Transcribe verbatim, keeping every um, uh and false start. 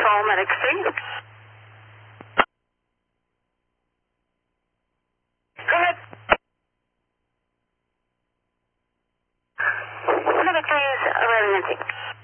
Paramedic C. Go ahead. Paramedic C is arriving in